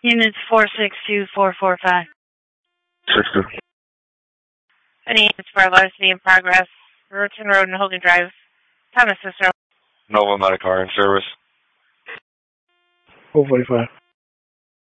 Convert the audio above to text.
Units 462445. 60. Any units for velocity in progress. Riverton Road and Holding Drive. Thomas Cicero. Nova Medicar in service. 445.